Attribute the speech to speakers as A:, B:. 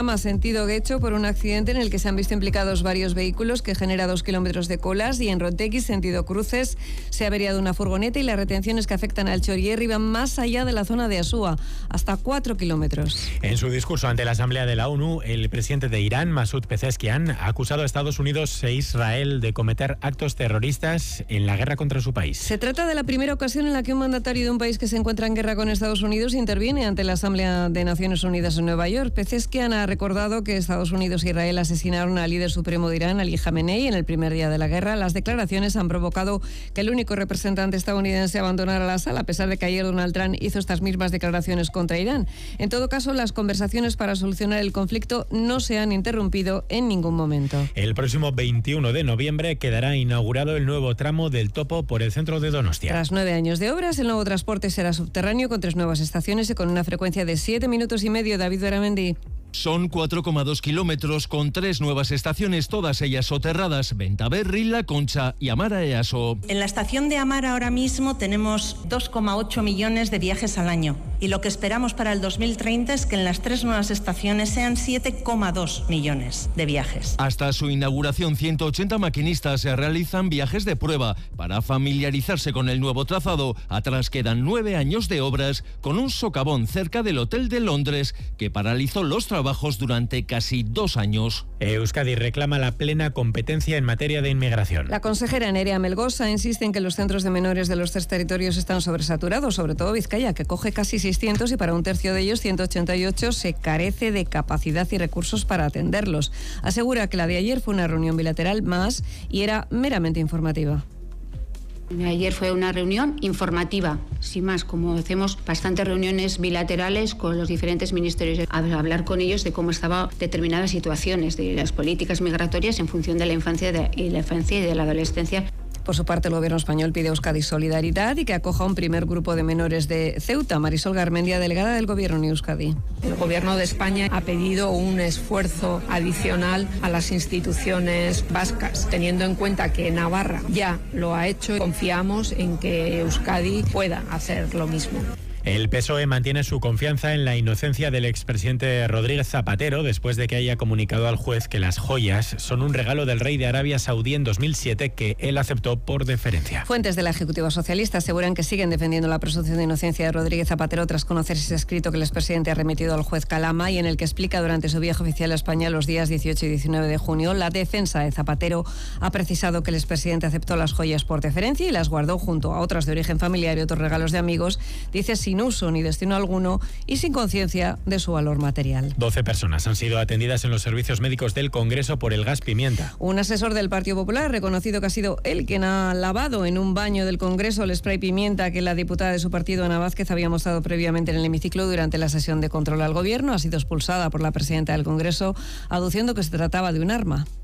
A: Alhama, sentido Guecho, por un accidente en el que se han visto implicados varios vehículos que genera 2 kilómetros de colas, y en Rotegui, sentido Cruces, se ha averiado una furgoneta y las retenciones que afectan al Chorierri van más allá de la zona de Asúa, hasta 4 kilómetros.
B: En su discurso ante la Asamblea de la ONU, el presidente de Irán, Masoud Pezeshkian, ha acusado a Estados Unidos e Israel de cometer actos terroristas en la guerra contra su país.
A: Se trata de la primera ocasión en la que un mandatario de un país que se encuentra en guerra con Estados Unidos interviene ante la Asamblea de Naciones Unidas en Nueva York. Pezeshkian ha recordado que Estados Unidos e Israel asesinaron al líder supremo de Irán, Ali Khamenei, en el primer día de la guerra. Las declaraciones han provocado que el único representante estadounidense abandonara la sala, a pesar de que ayer Donald Trump hizo estas mismas declaraciones contra Irán. En todo caso, las conversaciones para solucionar el conflicto no se han interrumpido en ningún momento.
B: El próximo 21 de noviembre quedará inaugurado el nuevo tramo del Topo por el centro de Donostia.
A: Tras 9 años de obras, el nuevo transporte será subterráneo con 3 nuevas estaciones y con una frecuencia de 7 minutos y medio. David Beramendi.
C: Son 4,2 kilómetros con 3 nuevas estaciones, todas ellas soterradas: Bentaberri, La Concha y Amara Easo.
D: En la estación de Amara ahora mismo tenemos 2,8 millones de viajes al año, y lo que esperamos para el 2030 es que en las 3 nuevas estaciones sean 7,2 millones de viajes.
C: Hasta su inauguración, 180 maquinistas realizan viajes de prueba para familiarizarse con el nuevo trazado. Atrás quedan 9 años de obras, con un socavón cerca del Hotel de Londres que paralizó los trabajos durante casi 2 años.
B: Euskadi reclama la plena competencia en materia de inmigración.
A: La consejera Nerea Melgosa insiste en que los centros de menores de los 3 territorios están sobresaturados, sobre todo Vizcaya, que coge casi 600 y para un tercio de ellos, 188, se carece de capacidad y recursos para atenderlos. Asegura que la de ayer fue una reunión bilateral más y era meramente informativa.
E: Ayer fue una reunión informativa, sin más, como hacemos bastantes reuniones bilaterales con los diferentes ministerios, a hablar con ellos de cómo estaban determinadas situaciones de las políticas migratorias en función de la infancia y de la adolescencia.
A: Por su parte, el gobierno español pide a Euskadi solidaridad y que acoja un primer grupo de menores de Ceuta. Marisol Garmendia, delegada del gobierno en Euskadi.
F: El gobierno de España ha pedido un esfuerzo adicional a las instituciones vascas, teniendo en cuenta que Navarra ya lo ha hecho. Confiamos en que Euskadi pueda hacer lo mismo.
B: El PSOE mantiene su confianza en la inocencia del expresidente Rodríguez Zapatero después de que haya comunicado al juez que las joyas son un regalo del rey de Arabia Saudí en 2007 que él aceptó por deferencia.
A: Fuentes de la Ejecutiva Socialista aseguran que siguen defendiendo la presunción de inocencia de Rodríguez Zapatero tras conocerse ese escrito que el expresidente ha remitido al juez Calama y en el que explica durante su viaje oficial a España los días 18 y 19 de junio. La defensa de Zapatero ha precisado que el expresidente aceptó las joyas por deferencia y las guardó junto a otras de origen familiar y otros regalos de amigos, dice, sin uso ni destino alguno y sin conciencia de su valor material.
B: 12 personas han sido atendidas en los servicios médicos del Congreso por el gas pimienta.
A: Un asesor del Partido Popular ha reconocido que ha sido él quien ha lavado en un baño del Congreso el spray pimienta que la diputada de su partido, Ana Vázquez, había mostrado previamente en el hemiciclo durante la sesión de control al Gobierno. Ha sido expulsada por la presidenta del Congreso, aduciendo que se trataba de un arma.